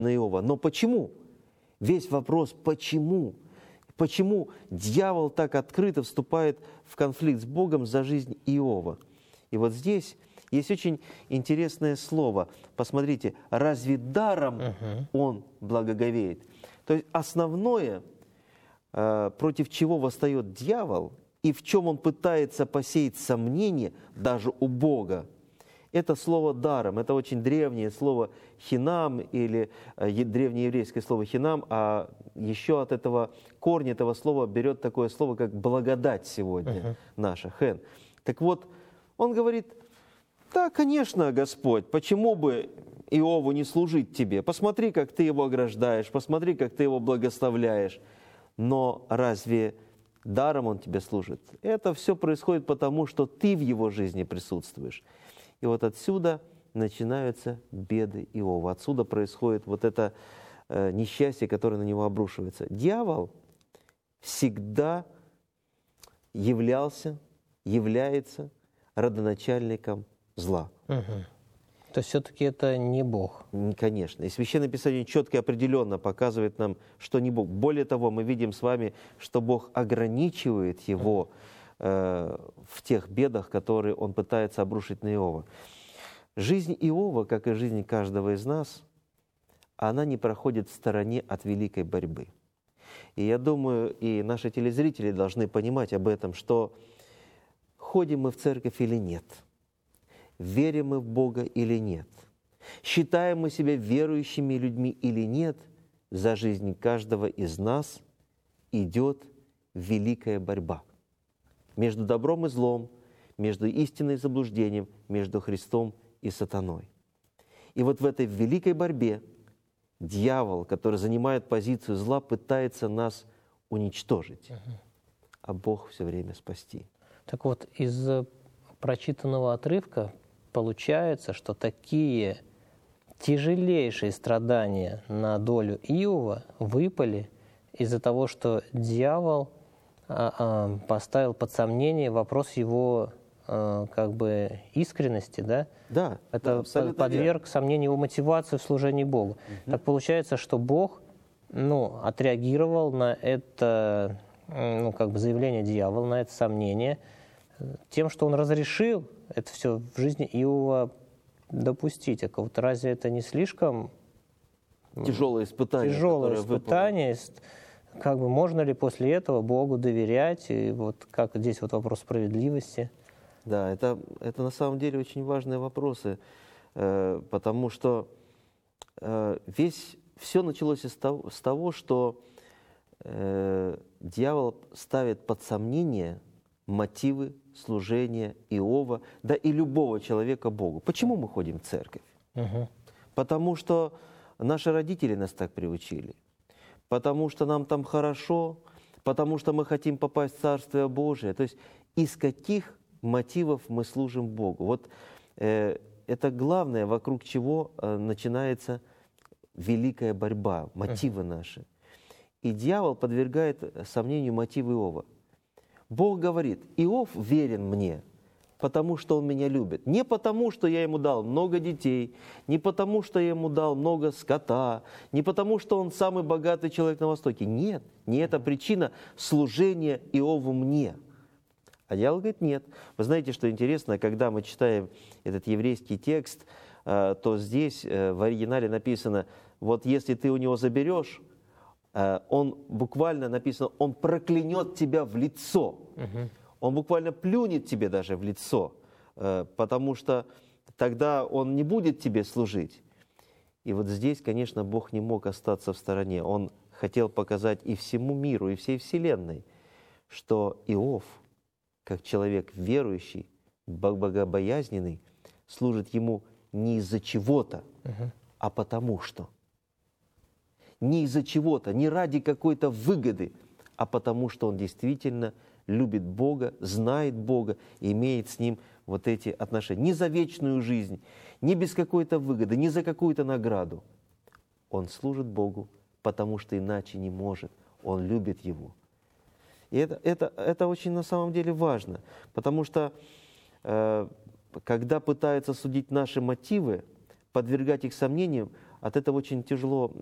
на Иова. Но почему? Весь вопрос «почему?». Почему дьявол так открыто вступает в конфликт с Богом за жизнь Иова? И вот здесь есть очень интересное слово. Посмотрите, разве даром он благоговеет? То есть основное, против чего восстает дьявол, и в чем он пытается посеять сомнения даже у Бога, это слово «даром». Это очень древнее слово «хинам» или древнееврейское слово «хинам», а еще от этого корня этого слова берет такое слово, как «благодать» сегодня наша, «хэн». Так вот, он говорит: да, конечно, Господь, почему бы Иову не служить тебе? Посмотри, как ты его ограждаешь, посмотри, как ты его благословляешь. Но разве даром он тебе служит? Это все происходит потому, что ты в его жизни присутствуешь. И вот отсюда начинаются беды Иова. Отсюда происходит вот это несчастье, которое на него обрушивается. Дьявол всегда является родоначальником зла. То есть все-таки это не Бог. Конечно. И Священное Писание четко и определенно показывает нам, что не Бог. Более того, мы видим с вами, что Бог ограничивает его в тех бедах, которые он пытается обрушить на Иова. Жизнь Иова, как и жизнь каждого из нас, она не проходит в стороне от великой борьбы. И я думаю, и наши телезрители должны понимать об этом, что ходим мы в церковь или нет, верим мы в Бога или нет, считаем мы себя верующими людьми или нет, за жизнь каждого из нас идет великая борьба между добром и злом, между истиной и заблуждением, между Христом и сатаной. И вот в этой великой борьбе дьявол, который занимает позицию зла, пытается нас уничтожить, а Бог все время спасти. Так вот, из прочитанного отрывка получается, что такие тяжелейшие страдания на долю Иова выпали из-за того, что дьявол поставил под сомнение вопрос его как бы искренности, да? Да, это подверг сомнению его мотивацию в служении Богу. Так получается, что Бог отреагировал на это как бы заявление дьявола, на это сомнение, тем, что он разрешил это все в жизни Иова допустить. А вот разве это не слишком тяжелое испытание? Тяжелое испытание. Как бы можно ли после этого Богу доверять? И вот как здесь вот вопрос справедливости. Да, это на самом деле очень важные вопросы, потому что все началось с того, что дьявол ставит под сомнение мотивы служения Иова, да и любого человека Богу. Почему мы ходим в церковь? Потому что наши родители нас так приучили, потому что нам там хорошо, потому что мы хотим попасть в Царствие Божие. То есть из каких мотивов мы служим Богу? Вот это главное, вокруг чего начинается великая борьба, мотивы наши. И дьявол подвергает сомнению мотивы Иова. Бог говорит: Иов верен мне, потому что он меня любит. Не потому, что я ему дал много детей, не потому, что я ему дал много скота, не потому, что он самый богатый человек на Востоке. Нет, не это причина служения Иову мне. А дьявол говорит: нет. Вы знаете, что интересно, когда мы читаем этот еврейский текст, то здесь в оригинале написано: вот если ты у него заберешь, он буквально написано, он проклянет тебя в лицо. Он буквально плюнет тебе даже в лицо, потому что тогда он не будет тебе служить. И вот здесь, конечно, Бог не мог остаться в стороне. Он хотел показать и всему миру, и всей вселенной, что Иов, как человек верующий, богобоязненный, служит ему не из-за чего-то, а потому что. Не из-за чего-то, не ради какой-то выгоды, а потому что он действительно любит Бога, знает Бога и имеет с Ним вот эти отношения. Не за вечную жизнь, не без какой-то выгоды, не за какую-то награду. Он служит Богу, потому что иначе не может. Он любит Его. И это очень на самом деле важно, потому что когда пытаются судить наши мотивы, подвергать их сомнениям, от этого очень тяжело